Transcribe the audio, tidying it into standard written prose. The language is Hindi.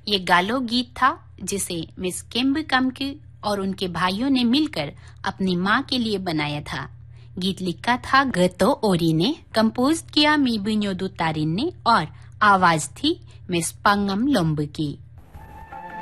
ये गालो गीत था जिसे मिस केम्ब कम्के और उनके भाइयों ने मिलकर अपनी माँ के लिए बनाया था। गीत लिखा था गतो ओरी ने, कंपोज किया मीबुन्योदु तारिन ने और आवाज थी मिस पंगम लोम्ब की।